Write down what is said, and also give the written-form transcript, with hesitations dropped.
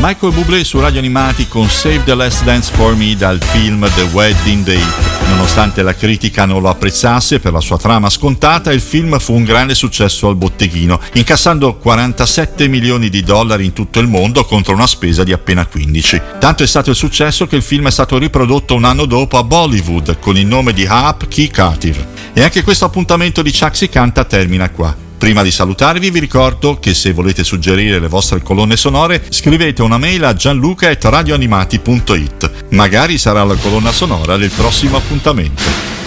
Michael Bublé su Radio Animati con Save the Last Dance for Me dal film The Wedding Date. Nonostante la critica non lo apprezzasse per la sua trama scontata, il film fu un grande successo al botteghino, incassando $47 milioni in tutto il mondo contro una spesa di appena 15. Tanto è stato il successo che il film è stato riprodotto un anno dopo a Bollywood con il nome di Aap Ki Khatir. E anche questo appuntamento di Chuck si canta termina qua. Prima di salutarvi vi ricordo che se volete suggerire le vostre colonne sonore scrivete una mail a gianluca@radioanimati.it. Magari sarà la colonna sonora del prossimo appuntamento.